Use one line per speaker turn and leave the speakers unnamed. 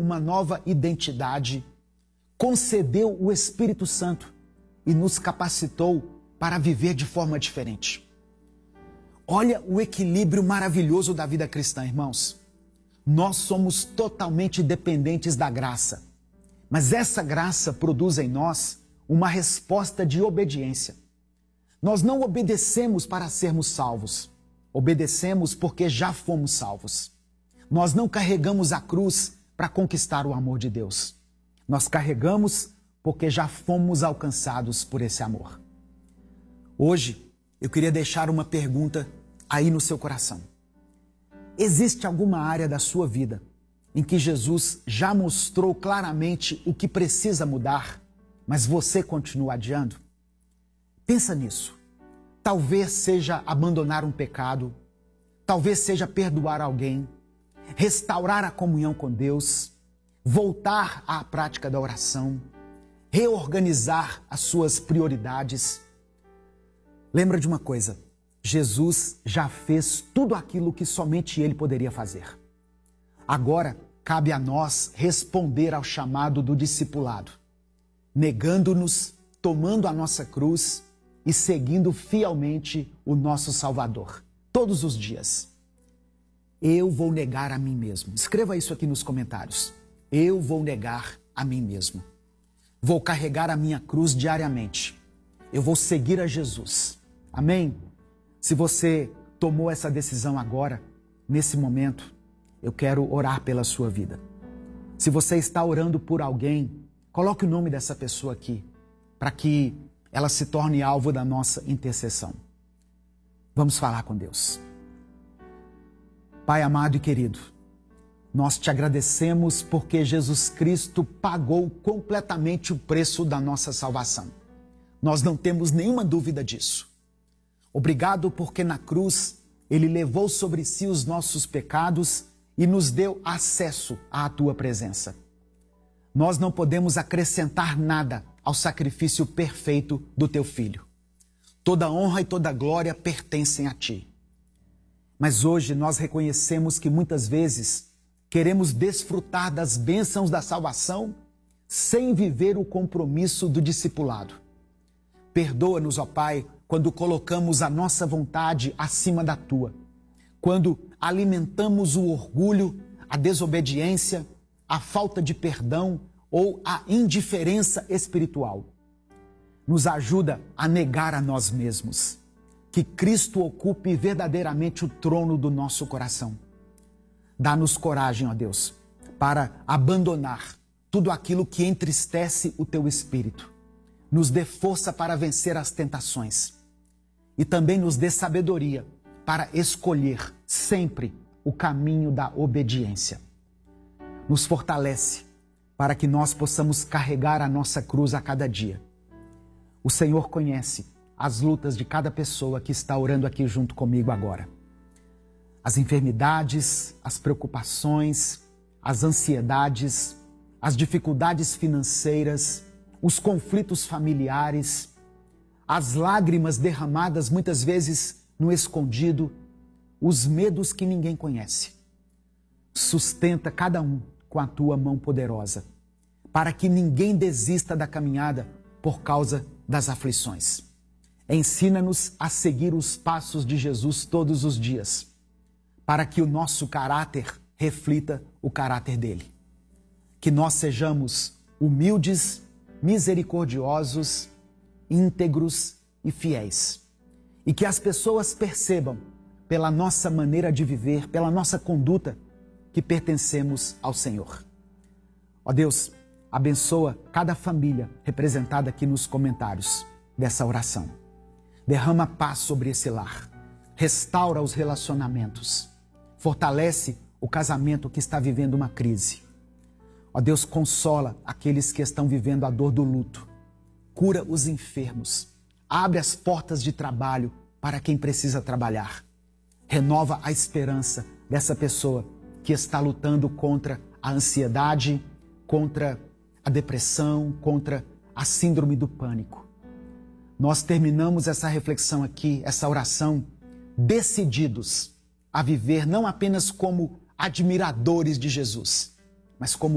uma nova identidade, concedeu o Espírito Santo e nos capacitou para viver de forma diferente. Olha o equilíbrio maravilhoso da vida cristã, irmãos. Nós somos totalmente dependentes da graça, mas essa graça produz em nós uma resposta de obediência. Nós não obedecemos para sermos salvos, obedecemos porque já fomos salvos. Nós não carregamos a cruz para conquistar o amor de Deus. Nós carregamos porque já fomos alcançados por esse amor. Hoje, eu queria deixar uma pergunta aí no seu coração. Existe alguma área da sua vida em que Jesus já mostrou claramente o que precisa mudar, mas você continua adiando? Pensa nisso. Talvez seja abandonar um pecado, talvez seja perdoar alguém, restaurar a comunhão com Deus, voltar à prática da oração, reorganizar as suas prioridades. Lembra de uma coisa, Jesus já fez tudo aquilo que somente Ele poderia fazer. Agora, cabe a nós responder ao chamado do discipulado, negando-nos, tomando a nossa cruz e seguindo fielmente o nosso Salvador, todos os dias. Eu vou negar a mim mesmo. Escreva isso aqui nos comentários. Eu vou negar a mim mesmo. Vou carregar a minha cruz diariamente. Eu vou seguir a Jesus. Amém? Se você tomou essa decisão agora, nesse momento, eu quero orar pela sua vida. Se você está orando por alguém, coloque o nome dessa pessoa aqui, para que ela se torne alvo da nossa intercessão. Vamos falar com Deus. Pai amado e querido, nós te agradecemos porque Jesus Cristo pagou completamente o preço da nossa salvação. Nós não temos nenhuma dúvida disso. Obrigado porque na cruz Ele levou sobre si os nossos pecados e nos deu acesso à tua presença. Nós não podemos acrescentar nada ao sacrifício perfeito do teu Filho. Toda honra e toda glória pertencem a ti. Mas hoje nós reconhecemos que muitas vezes queremos desfrutar das bênçãos da salvação sem viver o compromisso do discipulado. Perdoa-nos, ó Pai, quando colocamos a nossa vontade acima da tua, quando alimentamos o orgulho, a desobediência, a falta de perdão ou a indiferença espiritual. Nos ajuda a negar a nós mesmos, que Cristo ocupe verdadeiramente o trono do nosso coração. Dá-nos coragem, ó Deus, para abandonar tudo aquilo que entristece o teu espírito. Nos dê força para vencer as tentações e também nos dê sabedoria para escolher sempre o caminho da obediência. Nos fortalece para que nós possamos carregar a nossa cruz a cada dia. O Senhor conhece as lutas de cada pessoa que está orando aqui junto comigo agora. As enfermidades, as preocupações, as ansiedades, as dificuldades financeiras, os conflitos familiares, as lágrimas derramadas muitas vezes no escondido, os medos que ninguém conhece. Sustenta cada um com a tua mão poderosa, para que ninguém desista da caminhada por causa das aflições. Ensina-nos a seguir os passos de Jesus todos os dias, para que o nosso caráter reflita o caráter dele. Que nós sejamos humildes, misericordiosos, íntegros e fiéis. E que as pessoas percebam, pela nossa maneira de viver, pela nossa conduta, que pertencemos ao Senhor. Ó Deus, abençoa cada família representada aqui nos comentários dessa oração. Derrama paz sobre esse lar. Restaura os relacionamentos. Fortalece o casamento que está vivendo uma crise. Ó Deus, consola aqueles que estão vivendo a dor do luto. Cura os enfermos. Abre as portas de trabalho para quem precisa trabalhar. Renova a esperança dessa pessoa que está lutando contra a ansiedade, contra a depressão, contra a síndrome do pânico. Nós terminamos essa reflexão aqui, essa oração, decididos a viver não apenas como admiradores de Jesus, mas como